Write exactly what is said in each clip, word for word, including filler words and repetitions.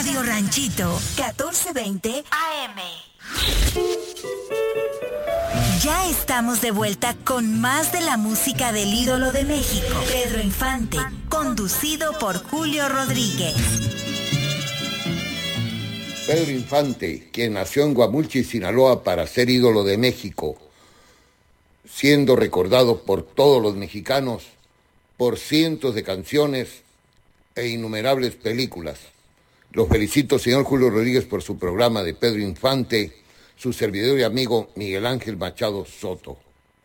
Radio Ranchito, catorce veinte A M. Ya estamos de vuelta con más de la música del ídolo de México, Pedro Infante, conducido por Julio Rodríguez. Pedro Infante, quien nació en Guamulchi, Sinaloa, para ser ídolo de México, siendo recordado por todos los mexicanos por cientos de canciones e innumerables películas. Lo felicito, señor Julio Rodríguez, por su programa de Pedro Infante, su servidor y amigo Miguel Ángel Machado Soto.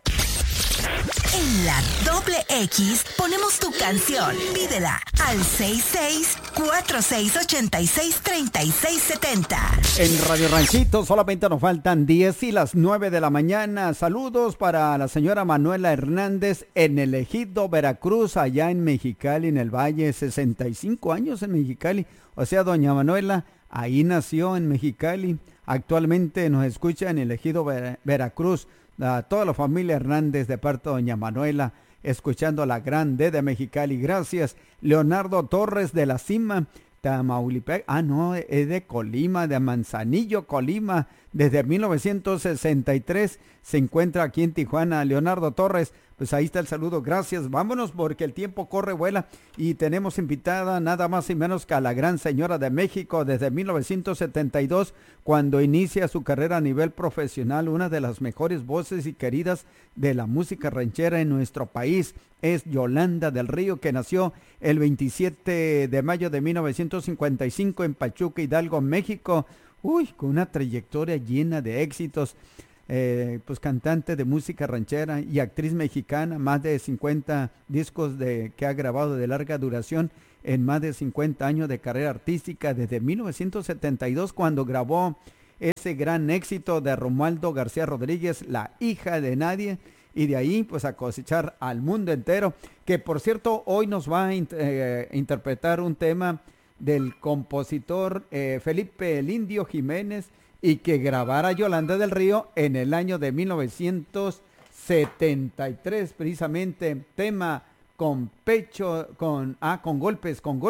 En la doble X ponemos tu canción. Pídela al seis seis cuatro seis ocho seis tres seis siete cero. En Radio Ranchito solamente nos faltan diez y las nueve de la mañana. Saludos para la señora Manuela Hernández en el Ejido, Veracruz, allá en Mexicali, en el Valle. Sesenta y cinco años en Mexicali. O sea, doña Manuela ahí nació en Mexicali. Actualmente nos escucha en el Ejido Ver- Veracruz. A toda la familia Hernández de parte de doña Manuela, escuchando la grande de Mexicali. Gracias. Leonardo Torres de la Cima, Tamaulipec. Ah, no, es de Colima, de Manzanillo, Colima. Desde mil novecientos sesenta y tres se encuentra aquí en Tijuana. Leonardo Torres, pues ahí está el saludo. Gracias. Vámonos porque el tiempo corre, vuela. Y tenemos invitada nada más y menos que a la gran señora de México desde mil novecientos setenta y dos, cuando inicia su carrera a nivel profesional. Una de las mejores voces y queridas de la música ranchera en nuestro país es Yolanda del Río, que nació el veintisiete de mayo de mil novecientos cincuenta y cinco en Pachuca, Hidalgo, México. Uy, con una trayectoria llena de éxitos. Eh, pues cantante de música ranchera y actriz mexicana, más de cincuenta discos de, que ha grabado de larga duración en más de cincuenta años de carrera artística, desde mil novecientos setenta y dos, cuando grabó ese gran éxito de Romualdo García Rodríguez, La hija de nadie, y de ahí pues a cosechar al mundo entero, que por cierto hoy nos va a eh, interpretar un tema del compositor eh, Felipe el Indio Jiménez, y que grabara Yolanda del Río en el año de mil novecientos setenta y tres, precisamente tema con pecho, con, ah, con golpes, con golpes.